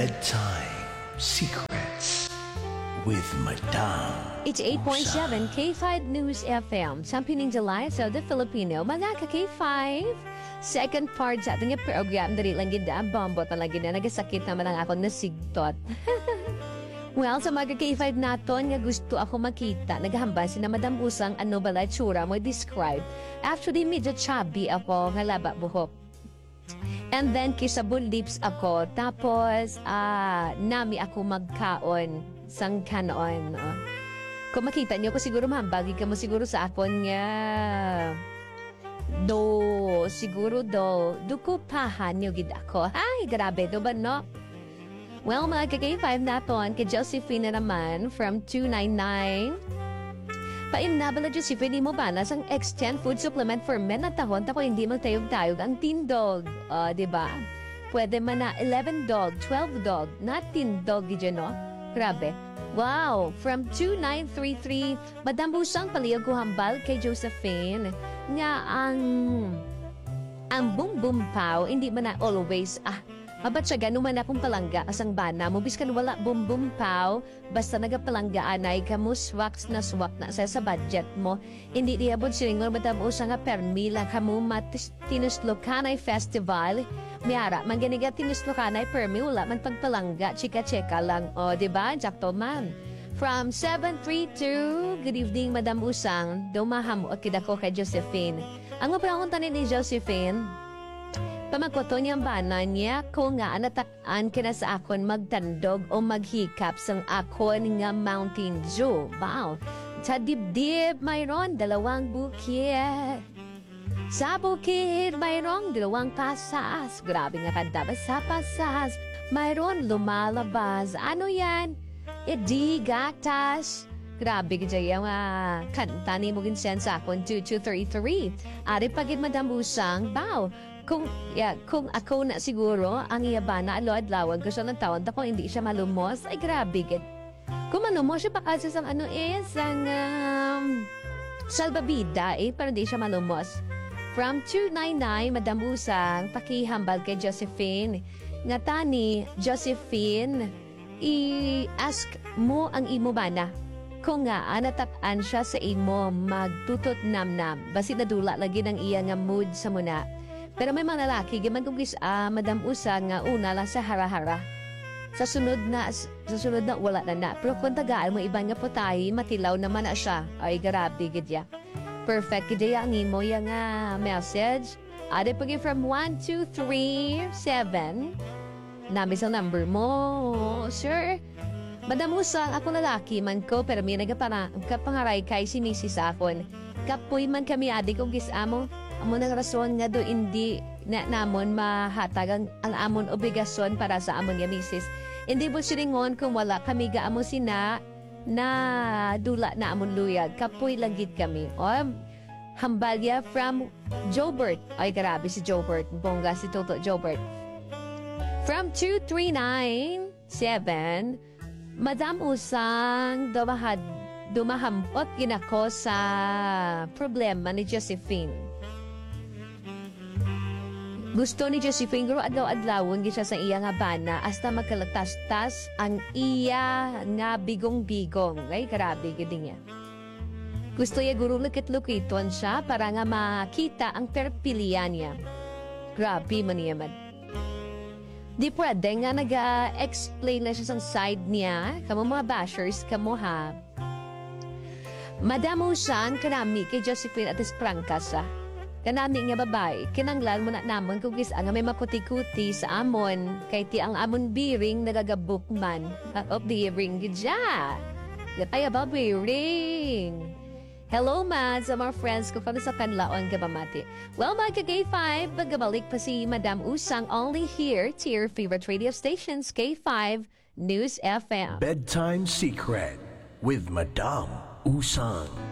Bedtime Secrets with Madame It's 8.7 K5 News FM. Champion July sa The Filipino. Mga ka-K5. Second part sa ating program. Dali lang ganda. Bombo talaga na. Nagasakit naman ang ako nasigtot. Well, sa mga K5 naton nga gusto ako makita. Naghahambal si na Madam Usang ano bala tsura mo describe. Actually, medyo chubby ako. Halaba buhok. And then, kisabon lips ako. Tapos, nami ako magkaon. Sang kanon. Kung makita niyo ko siguro mahambagi ka mo siguro sa akon nga. Siguro duko pahan niyo gid ako. Ay, grabe, do ba no? Well, mga ka-K5 naton, kay Josephine na naman, from 299. Paimnabala Josephine, mo ba na sang X10 food supplement for men at tahon, tako hindi magtayog-tayog ang tindog. Diba? Pwede man na 11 dog, 12 dog, not tindog, gid no? Grabe. Wow! From 2933, Madam Busang paliyag ko hambal kay Josephine nga ang bum-bum pao, hindi man na always, mabatsaga naman akong palangga asang bana mo, biskan wala bum-bum pao, basta nagapalanggaan ay kamo swak na sa budget mo. Hindi diabot silingon Madam Busang nga permi lang kamo tinuslokanay festival. Miyara, manganiga tinuslokanay permi, wala man pagpalangga, chika-cheka lang. Diba? Jakto man. From 732, good evening, Madam Usang. Dumahamot kidako kay Josephine. Ang mapanguntan ni Josephine, pamakoto niyang bana niya kung nga anatakan kina sa akon magtandog o maghikap sang akon nga Mountain Dew. Wow! Sa dibdib, mayroon 2 bukit. Sa bukid, mayroong 2 pasas. Grabe nga kanta. Sa pasas, mayroon lumalabas. Ano yan? Di gatas. Grabe ka dyan yung kanta ni Mugin Sen sa akon 2233. Ari pagid Madam Busang, bow. Kung ako na siguro, ang iyabana alo-adlawan ko siya ng taon, ako hindi siya malumos, ay grabe gid. Kung malumos siya pa kasi sang salbabida para di siya malumos. From 299, Madam Busang, pakihambal kay Josephine. Nga tani, Josephine, i-ask mo ang imo bana. Kung nga, anatakan siya sa imo, magtutot nam-nam. Basi nadula lagi ng iya nga mood sa muna. Pero may mga lalaki, gaman kong Madam Usang, nga una lang sa hara-hara. Sa sunod na wala na. Pero kung tagaan mo ibang nga putay, matilaw naman na siya. Ay, grabe, gidya. Perfect kidya ang imo yung message. Ade pagi from 1237. Nami sa number mo, sir. Madam Usang, ako lalaki man ko, pero may kapangaray kay si Mrs. Akon. Kapoy man kami adi kong gisamo. Amo nang rason nga do hindi na namon mahatag ang amon obligasyon para sa amon nga Mrs. Hindi mo siringon kung wala kami gaamo sina na dula na amon luyag. Kapoy langgit kami. Hambalya from Jobert. Ay, grabe si Jobert. Bongga si Toto Jobert. From 2397, Madam Usang, dumahambot ginako sa problema ni Josephine. Gusto ni Josephine guro adlaw-adlawon siya sa iya nga bana hasta magkalatas-tas ang iya nga bigong-bigong. Ay, grabe gid niya. Gusto niya guro lukit-lukiton siya para nga makita ang perpilian niya. Grabe man niya man. Di pwede nga nag-explain na siya sa side niya. Kamo mga bashers, kamo ha. Madam Usang, kanami kay Josephine at isprangkas ha. Kanami nga babae, kinanglan mo na namon kung gisa nga may maputi-kuti sa amon, kay ti ang amon biring nagagabuk man. Of the ring gidya. Gatay ba biring? Hello man sa mga friends ko from sa Kanlaon Gabamati. Well, mga ka-K5, magabalik pa si Madam Usang only here to your favorite radio stations, K5 News FM. Bedtime Secret with Madame Usang.